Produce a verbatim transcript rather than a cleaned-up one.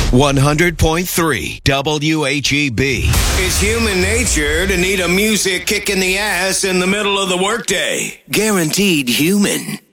one hundred point three W H E B. It's human nature to need a music kick in the ass in the middle of the workday. Guaranteed human.